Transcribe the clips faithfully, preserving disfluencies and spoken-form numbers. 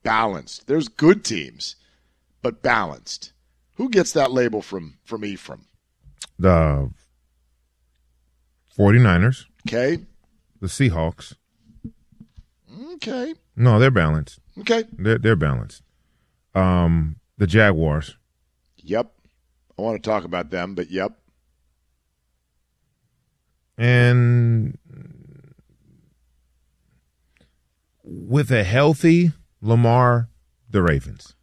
balanced. There's good teams, but balanced. Who gets that label from, from Ephraim? The 49ers. Okay. The Seahawks. Okay. No, they're balanced. Okay. They're, they're balanced. Um, the Jaguars. Yep. I want to talk about them, but yep. And with a healthy Lamar, the Ravens.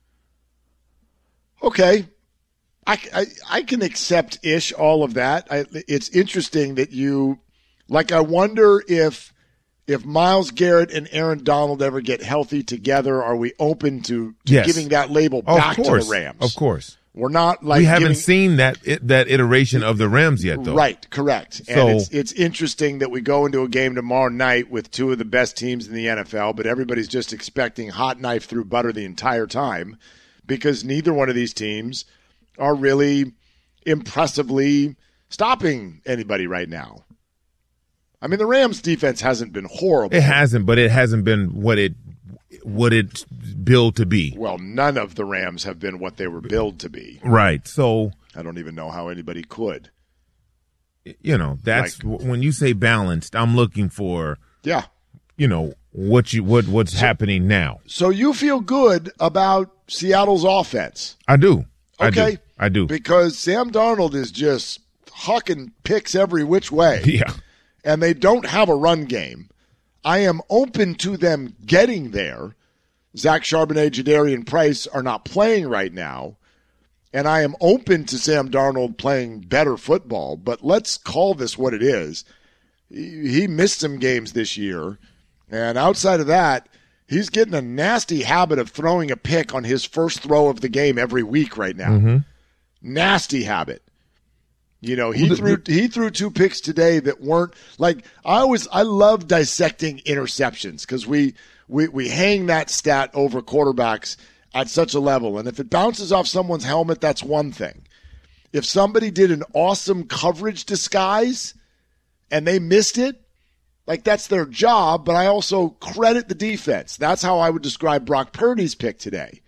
Okay. I, I, I can accept ish all of that. I, it's interesting that you like. I wonder if if Myles Garrett and Aaron Donald ever get healthy together, are we open to, to yes. giving that label back to the Rams? Of course. We're not like we haven't giving, seen that it, that iteration of the Rams yet, though. Right, correct. So, and it's it's interesting that we go into a game tomorrow night with two of the best teams in the N F L, but everybody's just expecting hot knife through butter the entire time because neither one of these teams are really impressively stopping anybody right now. I mean, the Rams' defense hasn't been horrible. It hasn't, but it hasn't been what it what it's billed to be. Well, none of the Rams have been what they were billed to be. Right. So I don't even know how anybody could. You know, that's like, when you say balanced, I'm looking for yeah. You know, what you what what's so, happening now. So you feel good about Seattle's offense? I do. Okay. I do. I do. Because Sam Darnold is just hucking picks every which way. Yeah. And they don't have a run game. I am open to them getting there. Zach Charbonnet, Jadarian Price are not playing right now. And I am open to Sam Darnold playing better football. But let's call this what it is. He missed some games this year. And outside of that, he's getting a nasty habit of throwing a pick on his first throw of the game every week right now. Mm-hmm. Nasty habit. You know, he threw he threw two picks today that weren't like I always I love dissecting interceptions because we, we we hang that stat over quarterbacks at such a level. And if it bounces off someone's helmet, that's one thing. If somebody did an awesome coverage disguise and they missed it, like that's their job, but I also credit the defense. That's how I would describe Brock Purdy's pick today.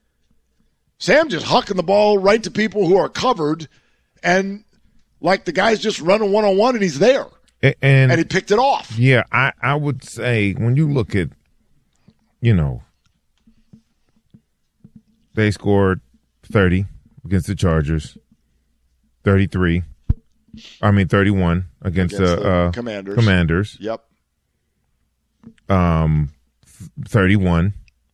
Sam just hucking the ball right to people who are covered and like the guy's just running one-on-one and he's there. And, and he picked it off. Yeah, I, I would say when you look at, you know, they scored thirty against the Chargers, thirty-three. I mean, thirty-one against, against the, the uh, Commanders. Commanders. Yep. Um, thirty-one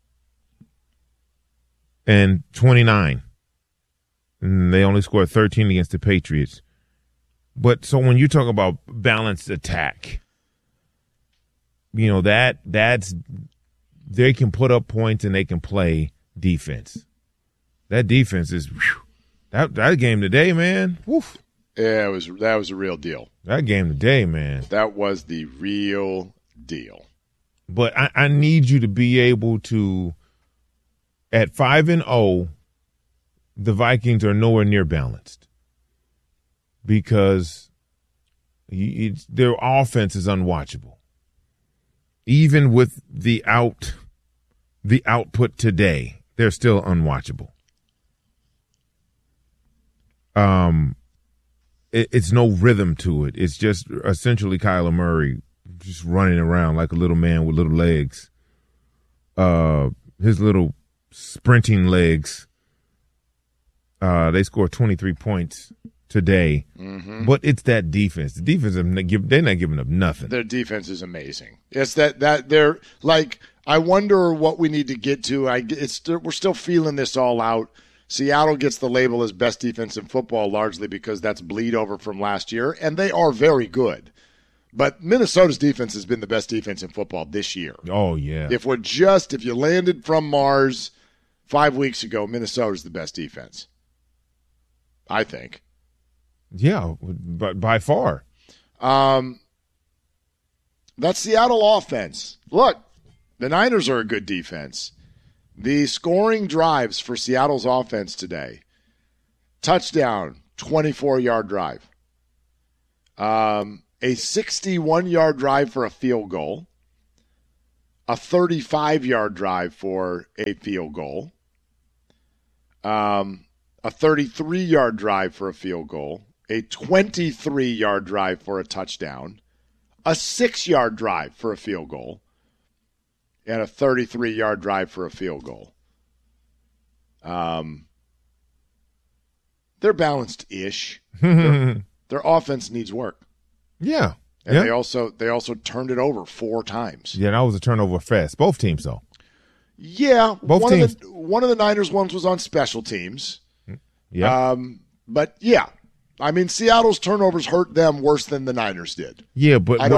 and twenty-nine. And they only scored thirteen against the Patriots. But so when you talk about balanced attack, you know, that that's they can put up points and they can play defense. That defense is whew, that that game today, man. Woof. Yeah, it was that was a real deal. That game today, man. That was the real deal. But I, I need you to be able to at five and oh, the Vikings are nowhere near balanced. Because it's, their offense is unwatchable, even with the out, the output today, they're still unwatchable. Um, it, it's no rhythm to it. It's just essentially Kyler Murray just running around like a little man with little legs. Uh, his little sprinting legs. Uh, they scored twenty-three points today, mm-hmm. but it's that defense. The defense, they're not giving up nothing. Their defense is amazing. It's that that they're like. I wonder what we need to get to. I it's we're still feeling this all out. Seattle gets the label as best defense in football largely because that's bleed over from last year, and they are very good. But Minnesota's defense has been the best defense in football this year. Oh yeah. If we're just if you landed from Mars five weeks ago, Minnesota's the best defense. I think. Yeah, but by far. Um, that Seattle offense. Look, the Niners are a good defense. The scoring drives for Seattle's offense today. Touchdown, twenty-four-yard drive. Um, a sixty-one-yard drive for a field goal. a thirty-five-yard drive for a field goal, um, a thirty-three-yard drive for a field goal, a twenty-three-yard drive for a touchdown, a six-yard drive for a field goal, and a thirty-three-yard drive for a field goal. Um, they're balanced-ish. their, their offense needs work. Yeah. And yeah. they also they also turned it over four times. Yeah, that was a turnover fest. Both teams, though. Yeah. Both one teams. Of the, one of the Niners ones was on special teams. Yeah. Um, but, yeah. I mean, Seattle's turnovers hurt them worse than the Niners did. Yeah, but, I but